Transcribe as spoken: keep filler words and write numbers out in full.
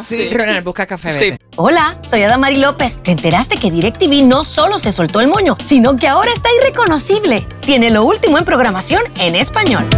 Sí. Ronald, busca café, Sí. vete. Hola, soy Adamari López. ¿Te enteraste que DirecTV no solo se soltó el moño, sino que ahora está irreconocible? Tiene lo último en programación en español.